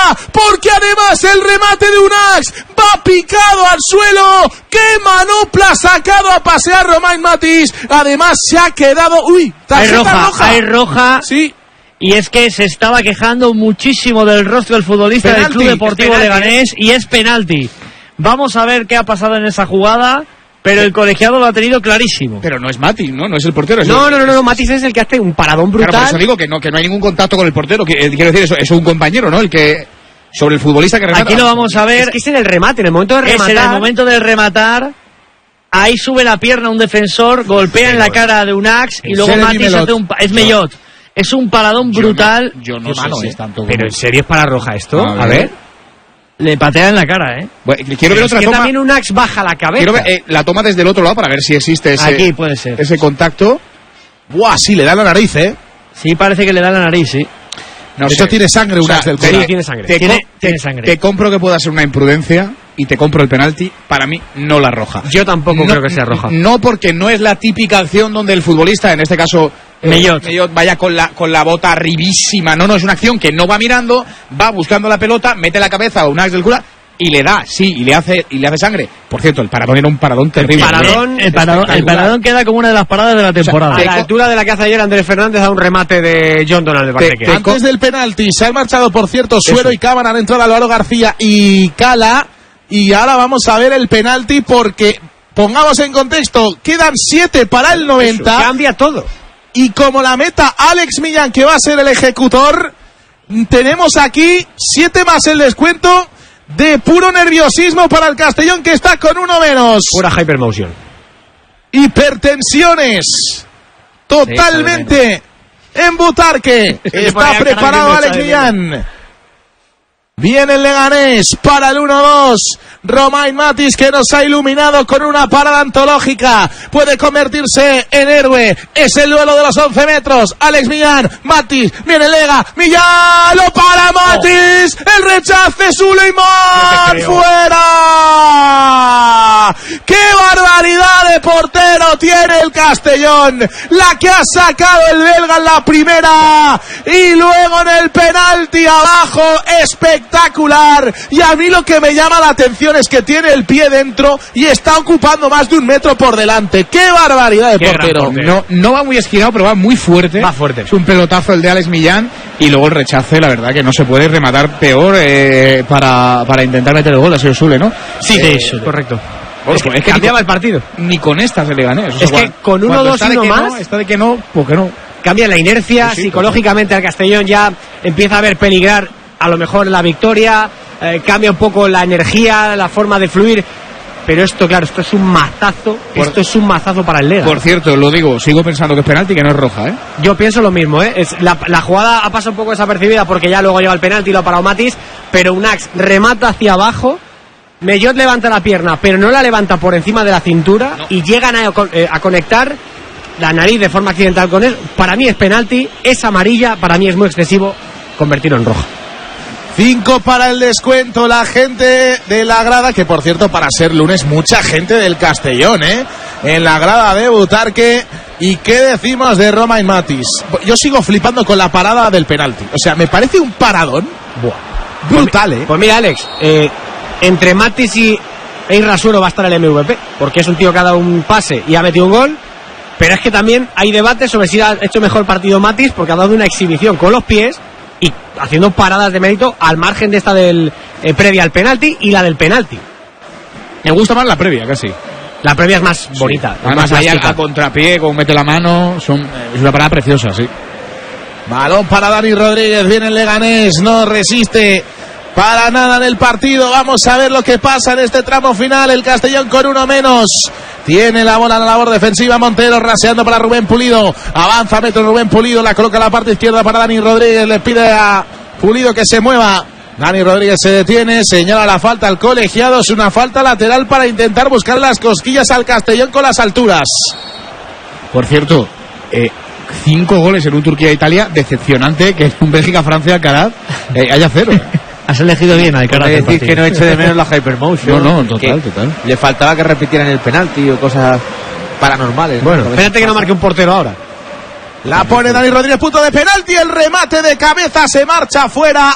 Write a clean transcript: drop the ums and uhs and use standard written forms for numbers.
roja, porque además el remate de Unax va picado al suelo. ¡Qué manopla! Sacado a pasear Romain Mathys. Además se ha quedado... ¡Uy! Tarjeta roja. Hay roja. Sí. Y es que se estaba quejando muchísimo del rostro del futbolista del Club Deportivo Leganés y es penalti. Vamos a ver qué ha pasado en esa jugada, pero el colegiado lo ha tenido clarísimo. Pero no es Mathys, ¿no? No es el portero. No, Mathys es el que hace un paradón brutal. Claro, por eso digo que no hay ningún contacto con el portero. Quiero decir, eso es un compañero, ¿no? El que... Sobre el futbolista que remata. Aquí lo vamos a ver. Es que es en el remate, en el momento de rematar. Es en el momento de rematar. Ahí sube la pierna un defensor, golpea en la cara de Unax y luego Mathys hace es Mellot. Es un paradón brutal. Yo no sé si es tanto. Pero ¿en serio es para roja esto? A ver. Le patea en la cara, Bueno, quiero ver otra que toma. También Unax baja la cabeza. Quiero ver la toma desde el otro lado para ver si existe ese... Aquí puede ser. Ese contacto. ¡Buah! Sí, le da la nariz, Sí, parece que le da la nariz, sí. No de hecho tiene sangre Unax del codo. Sí, tiene sangre. Tiene sangre. Te compro que pueda ser una imprudencia y te compro el penalti. Para mí, no la roja. Yo tampoco creo que sea roja. No, porque no es la típica acción donde el futbolista, en este caso Mellot, vaya con la bota arribísima. No, es una acción que no va mirando, va buscando la pelota, mete la cabeza a Unax del Cura y le da, sí, y le hace sangre. Por cierto, el paradón era un paradón terrible. El paradón queda como una de las paradas de la temporada. O sea, a la altura de la que hace ayer Andrés Fernández a un remate de John Donald de Parque. Antes del penalti se han marchado, por cierto, Suero y Cámara, han entrado Álvaro García y Cala. Y ahora vamos a ver el penalti porque, pongamos en contexto, quedan 7 para el 90. Eso, cambia todo. Y como la meta Alex Millán, que va a ser el ejecutor, tenemos aquí 7 más el descuento de puro nerviosismo para el Castellón, que está con uno menos. Pura hypermotion. Hipertensiones. Totalmente en Butarque. Está preparado Alex Millán. Viene el Leganés para el 1-2. Romain Mathys, que nos ha iluminado con una parada antológica. Puede convertirse en héroe. Es el duelo de los 11 metros. Alex Millán, Mathys, viene Lega, Millán, lo para Mathys. El rechace, Suleiman, fuera. ¡Qué barbaridad de portero tiene el Castellón! La que ha sacado el belga en la primera y luego en el penalti abajo, espectacular. Y a mí lo que me llama la atención es que tiene el pie dentro y está ocupando más de 1 metro por delante. ¡Qué barbaridad de portero! No va muy esquinado, pero va muy fuerte. Va fuerte. Es un pelotazo el de Alex Millán. Y luego el rechace, la verdad que no se puede rematar peor para intentar meter el gol. Ha sido Sule, ¿no? Sí, correcto. Bueno, es que cambiaba el partido. Ni con esta se le gané. O sea, es que con 1-2 y uno más... Está de que no, pues que no. Cambia la inercia, sí, psicológicamente al Castellón ya empieza a ver peligrar a lo mejor la victoria, cambia un poco la energía, la forma de fluir. Pero esto, claro, esto es un mazazo. Esto es un mazazo para el Lega. Por cierto, lo digo, sigo pensando que es penalti y que no es roja, ¿eh? Yo pienso lo mismo, ¿eh? La jugada ha pasado un poco desapercibida porque ya luego lleva el penalti y lo ha parado Mathys, pero Unax remata hacia abajo, Mellot levanta la pierna, pero no la levanta por encima de la cintura, y llegan a conectar la nariz de forma accidental con él. Para mí es penalti, es amarilla, para mí es muy excesivo convertirlo en roja. 5 para el descuento, la gente de la grada, que por cierto para ser lunes mucha gente del Castellón, en la grada de Butarque. ¿Y qué decimos de Romain Mathys? Yo sigo flipando con la parada del penalti, o sea, me parece un paradón brutal, Pues mira, Alex, entre Mathys y Eira Suero va a estar el MVP, porque es un tío que ha dado un pase y ha metido un gol. Pero es que también hay debate sobre si ha hecho mejor partido Mathys, porque ha dado una exhibición con los pies y haciendo paradas de mérito al margen de esta del previa al penalti y la del penalti. Me gusta más la previa, casi. La previa es más bonita. Además, ahí a contrapié, como mete la mano, es una parada preciosa, sí. Balón para Dani Rodríguez, viene el Leganés, no resiste para nada en el partido. Vamos a ver lo que pasa en este tramo final. El Castellón con uno menos. Tiene la bola en la labor defensiva Montero, raseando para Rubén Pulido. Avanza Metro Rubén Pulido, la coloca a la parte izquierda para Dani Rodríguez. Le pide a Pulido que se mueva. Dani Rodríguez se detiene, señala la falta al colegiado. Es una falta lateral para intentar buscar las cosquillas al Castellón con las alturas. Por cierto, 5 goles en un Turquía-Italia, decepcionante que es un Bélgica-Francia Alcaraz haya 0. Has elegido bien al Alcaraz. Decir que no eche de menos la hypermotion. No, total. Le faltaba que repitieran el penalti o cosas paranormales. Bueno, espérate que no marque un portero ahora. La pone Dani Rodríguez, punto de penalti, el remate de cabeza se marcha fuera.